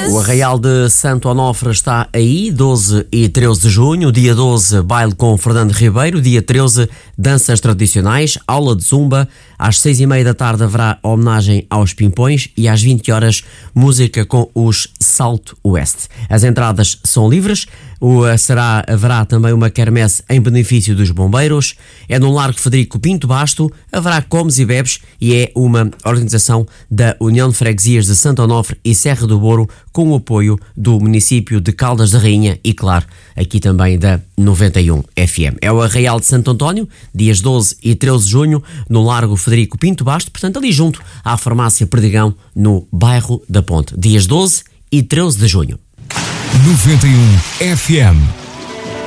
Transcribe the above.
O Arraial de Santo Onofre está aí, 12 e 13 de junho. Dia 12, baile com Fernando Ribeiro. Dia 13, danças tradicionais, aula de zumba. Às 6h30 da tarde haverá homenagem aos Pimpões e às 20 horas música com os Salto Oeste. As entradas são livres. Haverá também uma quermesse em benefício dos bombeiros. É no Largo Federico Pinto Basto. Haverá comes e bebes e é uma organização da União de Freguesias de Santo Onofre e Serra do Boro, com o apoio do município de Caldas da Rainha e, claro, aqui também da 91 FM. É o Arraial de Santo António, dias 12 e 13 de junho, no Largo Federico Pinto Basto, portanto ali junto à Farmácia Perdigão, no bairro da Ponte. Dias 12 e 13 de junho. 91 FM.